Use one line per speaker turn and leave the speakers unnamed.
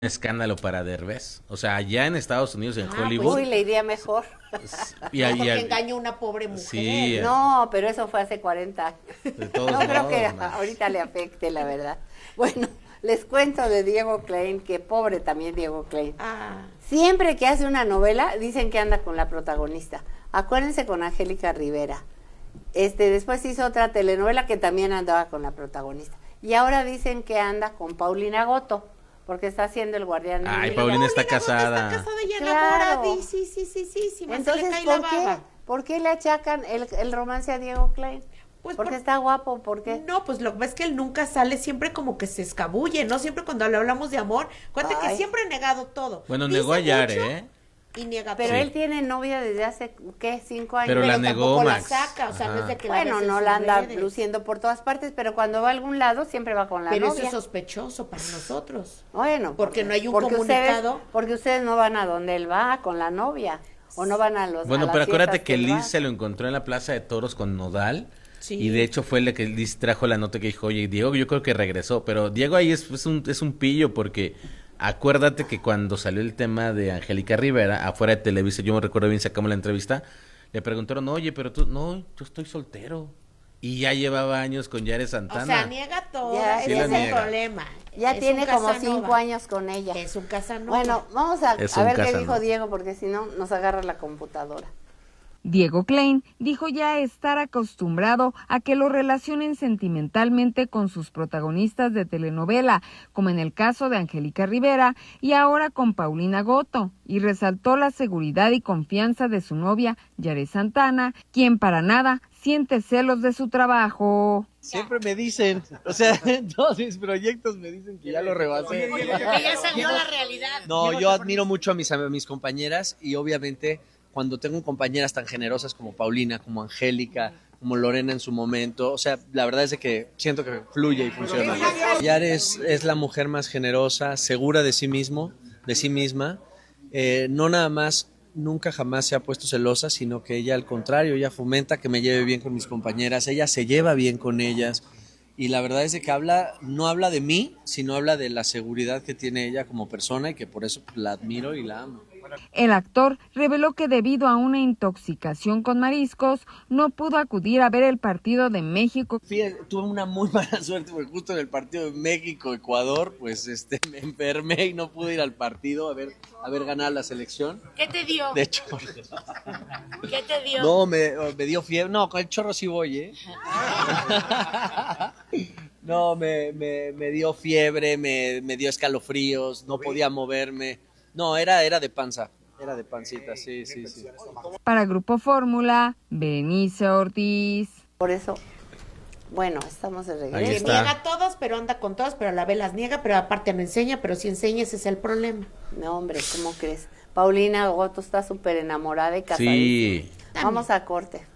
escándalo para Derbez. O sea, allá en Estados Unidos, en
Pues,
Hollywood.
uy, le iría mejor.
Porque engañó a una pobre mujer.
Sí,
No, pero eso fue hace 40 años.
de todos
No creo
modos,
que
no.
ahorita le afecte, la verdad. Bueno, les cuento de Diego Klein, que pobre también Diego Klein.
Ah,
Siempre que hace una novela, dicen que anda con la protagonista. Acuérdense con Angélica Rivera. Después hizo otra telenovela que también andaba con la protagonista. Y ahora dicen que anda con Paulina Goto, porque está haciendo El Guardián de
Ay,
mi vida.
Paulina está
Paulina Goto
casada.
Está casada y
Claro.
enamorada. Sí, más se le
Entonces,
cae la
¿por
baba.
qué? ¿Por qué le achacan el romance a Diego Klein?
Pues
Porque está guapo, ¿por qué?
No, pues lo que ves que él nunca sale, siempre como que se escabulle, ¿no? Siempre cuando le hablamos de amor, cuéntate que
Ay.
siempre ha negado todo.
Bueno,
Dice
negó a Yare,
mucho
¿eh?
Y niega
Pero
todo.
él tiene novia desde hace, ¿qué? 5 años.
Pero la negó,
tampoco
Max.
la saca, o sea, no es de que la
Bueno,
ves en
no
sus
la anda
redes.
luciendo por todas partes, pero cuando va a algún lado siempre va con la
Pero
novia.
eso es sospechoso para nosotros.
Bueno,
Porque no hay un comunicado.
Porque ustedes no van a donde él va con la novia, o no van a los
Bueno,
a las
pero acuérdate
fiestas
que
él va.
Liz se lo encontró en la Plaza de Toros con Nodal.
Sí.
Y de hecho fue el que Liz trajo la nota que dijo, oye, Diego, yo creo que regresó. Pero Diego ahí es un pillo porque acuérdate que cuando salió el tema de Angélica Rivera, afuera de Televisa, yo me recuerdo bien, sacamos la entrevista, le preguntaron, oye, pero tú, no, yo estoy soltero. Y ya llevaba años con Yare Santana.
O sea, niega todo,
Ya,
ese
sí
es
lo
el
niega.
problema.
Ya
Es
tiene
un
como
Casanova.
5 años con ella.
Es un Casanova.
Bueno, vamos a
Es
ver
un
qué
Casanova.
dijo Diego, porque si no nos agarra la computadora.
Diego Klein dijo ya estar acostumbrado a que lo relacionen sentimentalmente con sus protagonistas de telenovela, como en el caso de Angélica Rivera y ahora con Paulina Goto, y resaltó la seguridad y confianza de su novia, Yare Santana, quien para nada siente celos de su trabajo.
Siempre me dicen, o sea, en todos mis proyectos me dicen que ya lo rebasé.
Que ya salió la realidad.
No, yo admiro mucho a mis compañeras y obviamente cuando tengo compañeras tan generosas como Paulina, como Angélica, como Lorena en su momento, o sea, la verdad es de que siento que fluye y funciona. Yare es la mujer más generosa, segura de sí misma, no nada más, nunca jamás se ha puesto celosa, sino que ella al contrario, ella fomenta que me lleve bien con mis compañeras, ella se lleva bien con ellas y la verdad es de que no habla de mí, sino habla de la seguridad que tiene ella como persona y que por eso la admiro y la amo.
El actor reveló que debido a una intoxicación con mariscos no pudo acudir a ver el partido de México.
Fíjate, tuve una muy mala suerte porque justo en el partido de México-Ecuador, pues me enfermé y no pude ir al partido a ver ganar la selección.
¿Qué te dio?
De hecho,
¿Qué te dio?
no, me dio fiebre. No, con el chorro sí voy, ¿eh? No, me dio fiebre, me dio escalofríos, no podía moverme. No, era de panza, era de pancita, sí.
Para Grupo Fórmula, Berenice Ortiz.
Por eso, bueno, estamos de
Ahí
regreso.
Que
está.
niega a todos, pero anda con todos, pero a la vez las niega, pero aparte no enseña, pero si enseña ese es el problema.
No, hombre, ¿cómo crees? Paulina Goto está súper enamorada y casadísima.
Sí.
Vamos a corte.